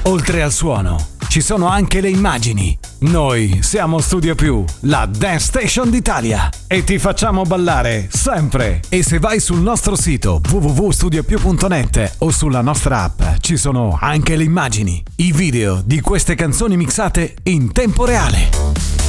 Oltre al suono, ci sono anche le immagini. Noi siamo Studio Più, la Dance Station d'Italia. E ti facciamo ballare sempre. E se vai sul nostro sito www.studiopiù.net o sulla nostra app, ci sono anche le immagini, i video di queste canzoni mixate in tempo reale.